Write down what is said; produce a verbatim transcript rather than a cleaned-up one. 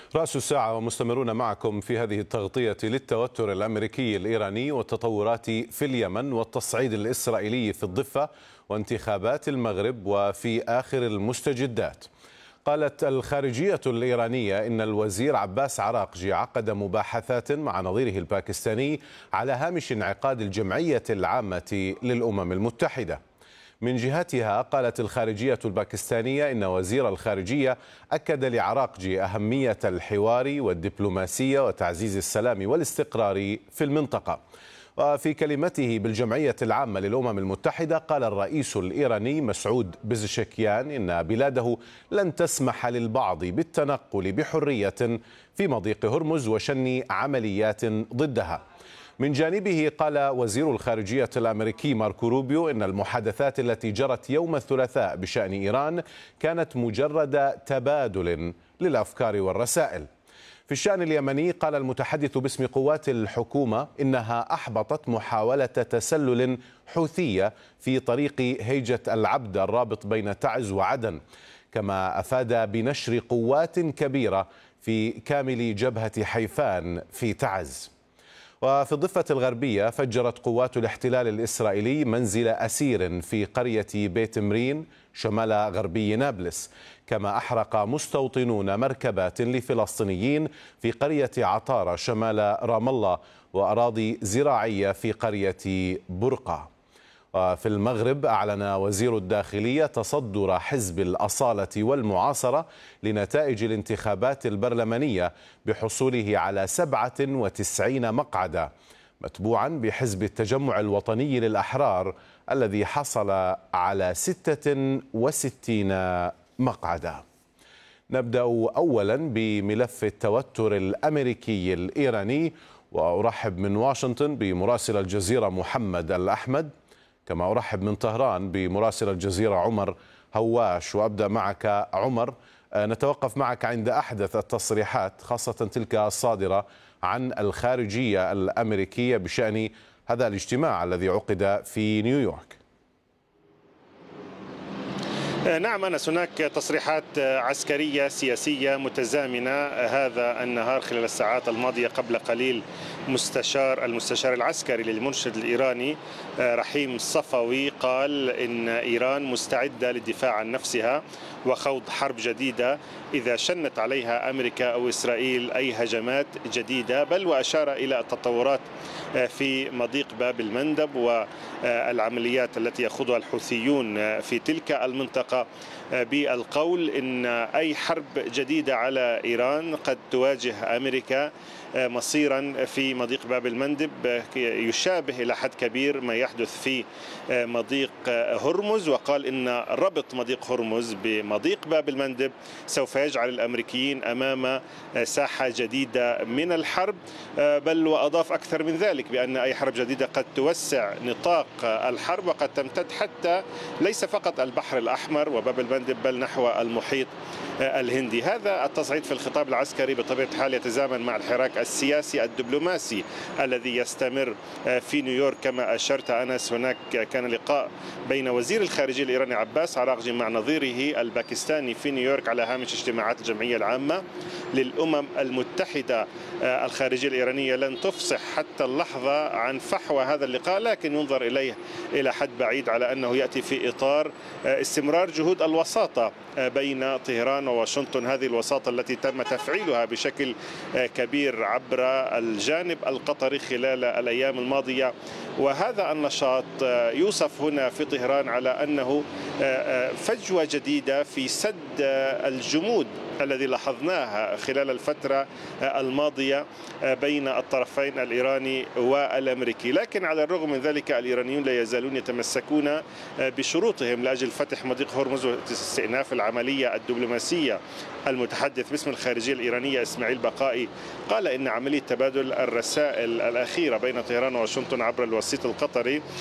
رأس الساعة ومستمرون معكم في هذه التغطية للتوتر الأمريكي الإيراني والتطورات في اليمن والتصعيد الإسرائيلي في الضفة وانتخابات المغرب وفي آخر المستجدات. قالت الخارجية الإيرانية إن الوزير عباس عراقجي عقد مباحثات مع نظيره الباكستاني على هامش انعقاد الجمعية العامة للأمم المتحدة. من جهتها قالت الخارجية الباكستانية إن وزير الخارجية أكد لعراقجي أهمية الحوار والدبلوماسية وتعزيز السلام والاستقرار في المنطقة. وفي كلمته بالجمعية العامة للأمم المتحدة قال الرئيس الإيراني مسعود بزشكيان إن بلاده لن تسمح للبعض بالتنقل بحرية في مضيق هرمز وشن عمليات ضدها. من جانبه قال وزير الخارجية الأمريكي ماركو روبيو إن المحادثات التي جرت يوم الثلاثاء بشأن إيران كانت مجرد تبادل للأفكار والرسائل. في الشأن اليمني قال المتحدث باسم قوات الحكومة إنها أحبطت محاولة تسلل حوثية في طريق هيجة العبد الرابط بين تعز وعدن، كما أفاد بنشر قوات كبيرة في كامل جبهة حيفان في تعز. وفي الضفة الغربية فجرت قوات الاحتلال الإسرائيلي منزل أسير في قرية بيت مرين شمال غربي نابلس، كما أحرق مستوطنون مركبات لفلسطينيين في قرية عطارة شمال رام الله وأراضي زراعية في قرية برقة. وفي المغرب أعلن وزير الداخلية تصدر حزب الأصالة والمعاصرة لنتائج الانتخابات البرلمانية بحصوله على سبعة وتسعين مقعدا، متبوعا بحزب التجمع الوطني للأحرار الذي حصل على ستة وستين مقعدا. نبدأ أولا بملف التوتر الأمريكي الإيراني، وأرحب من واشنطن بمراسل الجزيرة محمد الأحمد، كما أرحب من طهران بمراسل الجزيرة عمر هواش. وأبدأ معك عمر، نتوقف معك عند أحدث التصريحات خاصة تلك الصادرة عن الخارجية الأمريكية بشأن هذا الاجتماع الذي عقد في نيويورك. نعم أنس، هناك تصريحات عسكرية سياسية متزامنة هذا النهار. خلال الساعات الماضية قبل قليل مستشار المستشار العسكري للمرشد الإيراني رحيم الصفوي قال إن إيران مستعدة للدفاع عن نفسها وخوض حرب جديدة إذا شنت عليها أمريكا أو إسرائيل أي هجمات جديدة، بل وأشار إلى التطورات في مضيق باب المندب والعمليات التي يخوضها الحوثيون في تلك المنطقة، بالقول إن أي حرب جديدة على إيران قد تواجه أمريكا مصيرا في مضيق باب المندب يشابه إلى حد كبير ما يحدث في مضيق هرمز. وقال إن ربط مضيق هرمز بمضيق باب المندب سوف يجعل الأمريكيين أمام ساحة جديدة من الحرب، بل وأضاف أكثر من ذلك بأن أي حرب جديدة قد توسع نطاق الحرب وقد تمتد حتى ليس فقط البحر الأحمر وباب المندب بل نحو المحيط الهندي. هذا التصعيد في الخطاب العسكري بطبيعة الحال يتزامن مع الحراك السياسي الدبلوماسي الذي يستمر في نيويورك. كما أشرت أنس، هناك كان لقاء بين وزير الخارجية الإيراني عباس عراقجي مع نظيره الباكستاني في نيويورك على هامش اجتماعات الجمعية العامة للأمم المتحدة. الخارجية الإيرانية لن تفصح حتى اللحظة عن فحوى هذا اللقاء، لكن ينظر إليه إلى حد بعيد على أنه يأتي في إطار استمرار جهود الوساطة بين طهران وواشنطن، هذه الوساطة التي تم تفعيلها بشكل كبير عبر الجانب القطري خلال الأيام الماضية. وهذا النشاط يوصف هنا في طهران على أنه فجوة جديدة في سد الجمود الذي لاحظناها خلال الفترة الماضية بين الطرفين الإيراني والأمريكي. لكن على الرغم من ذلك الإيرانيون لا يزالون يتمسكون بشروطهم لأجل فتح مضيق هرمز واستئناف العملية الدبلوماسية. المتحدث باسم الخارجية الإيرانية إسماعيل بقائي قال إن عملية تبادل الرسائل الأخيرة بين طهران وواشنطن عبر الوسيط القطري